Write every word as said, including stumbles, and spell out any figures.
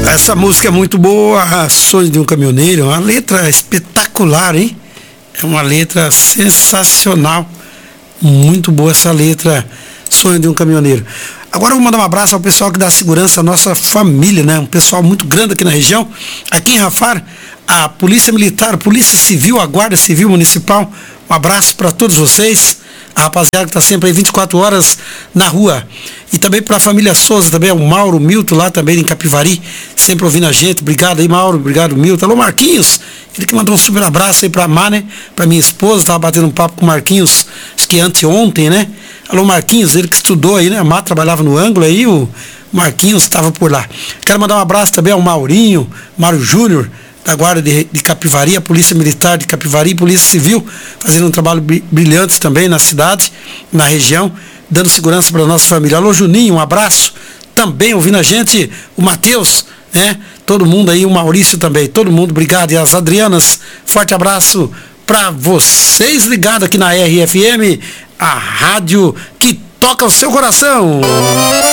Essa música é muito boa, Sonho de um Caminhoneiro, uma letra espetacular, hein? É uma letra sensacional, muito boa essa letra, Sonho de um Caminhoneiro. Agora eu vou mandar um abraço ao pessoal que dá segurança à nossa família, né? Um pessoal muito grande aqui na região. Aqui em Rafar, a Polícia Militar, a Polícia Civil, a Guarda Civil Municipal. Um abraço para todos vocês. A rapaziada que está sempre aí vinte e quatro horas na rua. E também para a família Souza, também o Mauro, o Milton lá também em Capivari, sempre ouvindo a gente. Obrigado aí, Mauro, obrigado, Milton. Alô, Marquinhos, ele que mandou um super abraço aí para a Má, né? Para minha esposa, estava batendo um papo com o Marquinhos, acho que anteontem, né? Alô, Marquinhos, ele que estudou aí, né? A Má trabalhava no ângulo aí, o Marquinhos estava por lá. Quero mandar um abraço também ao Maurinho, Mário Júnior, da Guarda de, de Capivari, a Polícia Militar de Capivari, Polícia Civil, fazendo um trabalho brilhante também na cidade, na região, dando segurança para a nossa família. Alô, Juninho, um abraço, também ouvindo a gente, o Matheus, né? Todo mundo aí, o Maurício também, todo mundo, obrigado. E as Adrianas, forte abraço para vocês ligados aqui na R F M, a rádio que toca o seu coração.